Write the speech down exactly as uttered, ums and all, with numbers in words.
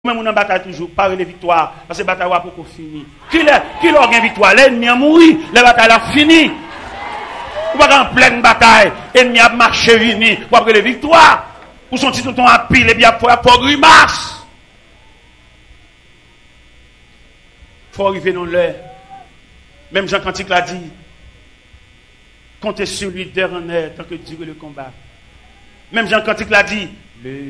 Même on en bataille toujours, pas les victoires, parce que la bataille va pour finir. Qui l'a qui l'a gagné victoire? L'ennemi a mouru, la bataille a fini. Ou pas en pleine bataille, l'ennemi a marché fini, pour après les victoires. Ou son petit tonton à pile, et bien pour pour grimace. Faut arriver dans l'heure. Même Jean Cantique l'a dit. Comptez sur lui en air tant que dure le combat. Même Jean Cantique l'a dit. Le